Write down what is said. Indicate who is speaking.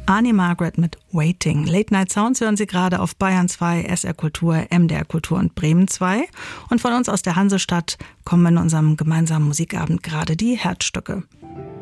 Speaker 1: Annie Margaret mit Waiting. Late Night Sounds hören Sie gerade auf Bayern 2, SR Kultur, MDR Kultur und Bremen 2. Und von uns aus der Hansestadt kommen in unserem gemeinsamen Musikabend gerade die Herzstücke.